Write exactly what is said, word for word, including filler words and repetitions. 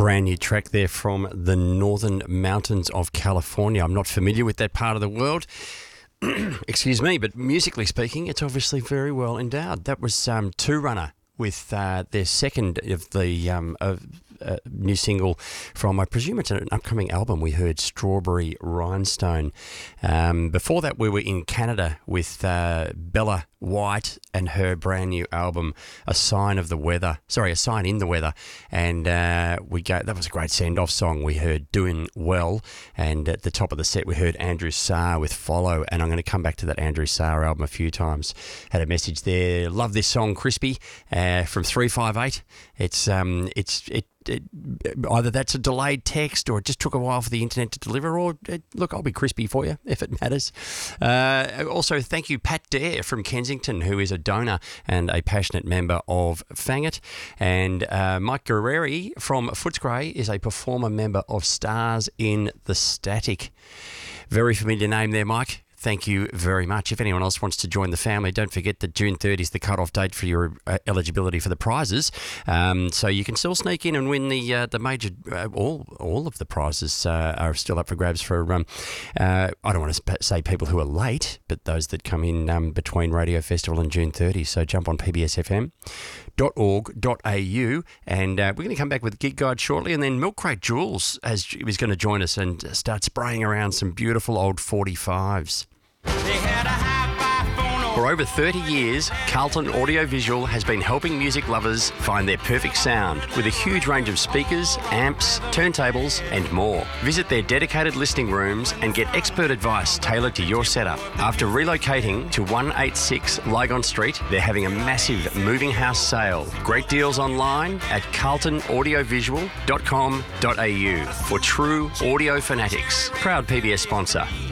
Brand new track there from the northern mountains of California. I'm not familiar with that part of the world. Excuse me, but musically speaking, it's obviously very well endowed. That was um, Two Runner with uh, their second of the um, of, uh, new single from, I presume it's an upcoming album. We heard Strawberry Rhinestone. Um, before that, we were in Canada with uh, Bella White and her brand new album, A Sign of the Weather. Sorry, A Sign in the Weather. And uh, we go. That was a great send-off song. We heard Doing Well. And at the top of the set, we heard Andrew Sarr with Follow. And I'm going to come back to that Andrew Sarr album a few times. Had a message there. Love this song, Crispy, uh, from three five eight. It's um, it's it. It, either that's a delayed text or it just took a while for the internet to deliver, or it, look, I'll be crispy for you if it matters. Uh, also, thank you, Pat Dare from Kensington, who is a donor and a passionate member of Fangit. And uh, Mike Guerreri from Footscray is a performer member of Stars in the Static. Very familiar name there, Mike. Thank you very much. If anyone else wants to join the family, don't forget that June thirtieth is the cut-off date for your uh, eligibility for the prizes. Um, so you can still sneak in and win the uh, the major, uh, all all of the prizes uh, are still up for grabs for, um, uh, I don't want to say people who are late, but those that come in um, between Radio Festival and June thirtieth. So jump on p b s f m dot org dot a u and uh, we're going to come back with Gig Guide shortly, and then Milk Crate Jules has, is going to join us and start spraying around some beautiful old forty-fives. They had a high-fi phone. For over thirty years, Carlton Audiovisual has been helping music lovers find their perfect sound with a huge range of speakers, amps, turntables and more. Visit their dedicated listening rooms and get expert advice tailored to your setup. After relocating to one eighty-six Lygon Street, they're having a massive moving house sale. Great deals online at carlton audiovisual dot com dot a u for true audio fanatics. Proud P B S sponsor.